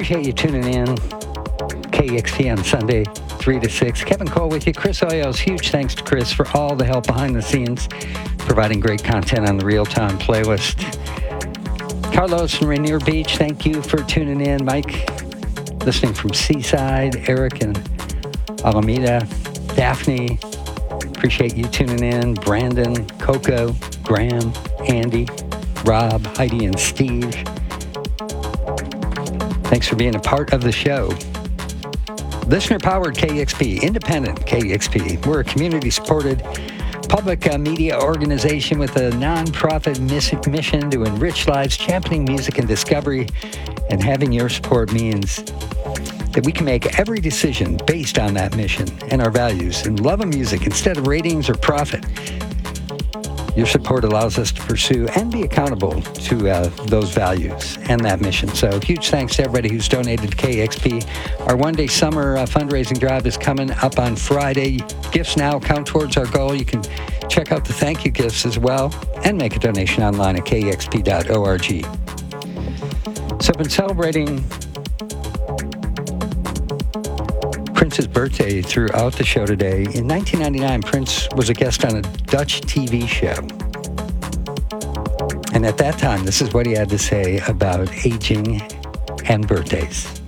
Appreciate you tuning in. KEXP on Sunday, 3 to 6. Kevin Cole with you. Chris Oyos. Huge thanks to Chris for all the help behind the scenes, providing great content on the real-time playlist. Carlos from Rainier Beach, thank you for tuning in. Mike, listening from Seaside. Eric and Alameda. Daphne, appreciate you tuning in. Brandon, Coco, Graham, Andy, Rob, Heidi, and Steve. Thanks for being a part of the show. Listener-powered KEXP, independent KEXP. We're a community-supported public media organization with a non-profit mission to enrich lives, championing music and discovery. And having your support means that we can make every decision based on that mission and our values and love of music instead of ratings or profit. Your support allows us to pursue and be accountable to those values and that mission. So huge thanks to everybody who's donated to KEXP. Our one-day summer fundraising drive is coming up on Friday. Gifts now count towards our goal. You can check out the thank you gifts as well and make a donation online at kexp.org. So I've been celebrating Prince's birthday throughout the show today. In 1999, Prince was a guest on a Dutch TV show. And at that time, this is what he had to say about aging and birthdays.